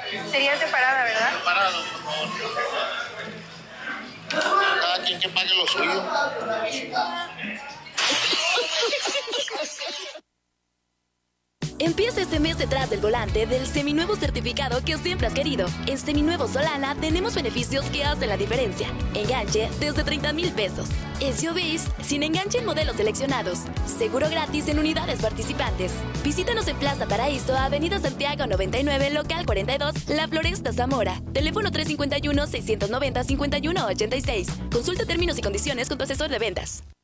Sería separada, ¿verdad? Separado, por favor. Cada quien que pague lo suyo. Empieza este mes detrás del volante del seminuevo certificado que siempre has querido. En Seminuevo Solana tenemos beneficios que hacen la diferencia. Enganche desde 30,000 pesos. SUVs sin enganche en modelos seleccionados. Seguro gratis en unidades participantes. Visítanos en Plaza Paraíso, Avenida Santiago 99, local 42, La Floresta, Zamora. Teléfono 351-690-5186. Consulta términos y condiciones con tu asesor de ventas.